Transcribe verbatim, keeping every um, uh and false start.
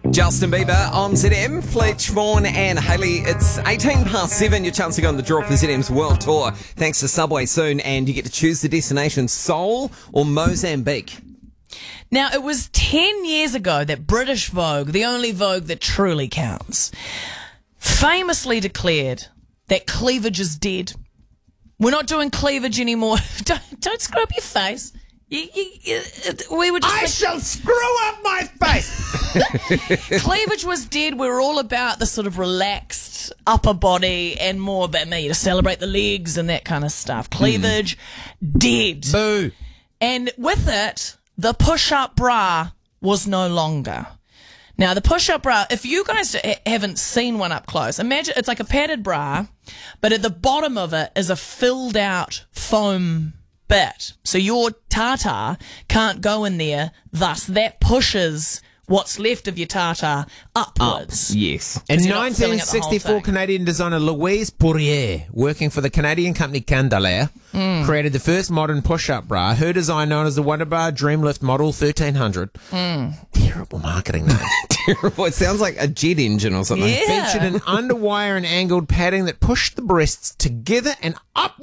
Justin Bieber on Z M, Fletch, Vaughan and Hayley. It's eighteen past seven. Your chance to go on the draw for Z M's World Tour. Thanks to Subway soon. And you get to choose the destination, Seoul or Mozambique. Now, it was ten years ago that British Vogue, the only Vogue that truly counts, famously declared that cleavage is dead. We're not doing cleavage anymore. don't, don't screw up your face. You, you, you, we were just I like, shall screw up my face. cleavage was dead. We were all about the sort of relaxed upper body and more about me to celebrate the legs and that kind of stuff. Cleavage, mm. dead. Boo. And with it, the push-up bra was no longer. Now, the push-up bra, if you guys haven't seen one up close, imagine it's like a padded bra, but at the bottom of it is a filled-out foam bit. So your tartar can't go in there, thus that pushes what's left of your tartar upwards. Up, yes. In you're not filling nineteen up the whole sixty-four, thing. Canadian designer Louise Poirier, working for the Canadian company Candelaire, mm. created the first modern push-up bra. Her design, known as the Wonder Bar Dreamlift Model thirteen hundred. Mm. Terrible marketing name. Terrible. It sounds like a jet engine or something. Yeah. Featured an underwire and angled padding that pushed the breasts together and up